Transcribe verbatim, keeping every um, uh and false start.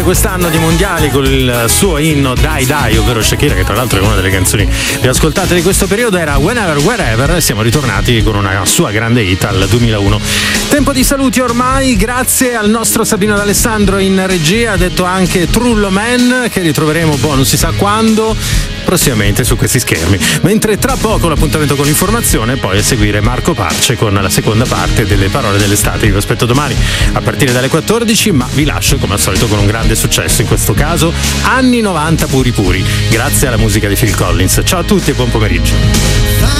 anche quest'anno di mondiali con il suo inno Dai Dai, ovvero Shakira, che tra l'altro è una delle canzoni più ascoltate di questo periodo, era Whenever Wherever. Siamo ritornati con una sua grande hit al duemilauno. Tempo di saluti ormai, grazie al nostro Sabino D'Alessandro in regia, detto anche Trullo Man, che ritroveremo boh, non si sa quando, prossimamente su questi schermi. Mentre tra poco l'appuntamento con l'informazione, poi a seguire Marco Parce con la seconda parte delle parole dell'estate. Vi aspetto domani a partire dalle quattordici, ma vi lascio come al solito con un grande successo, in questo caso anni novanta puri puri, grazie alla musica di Phil Collins. Ciao a tutti e buon pomeriggio.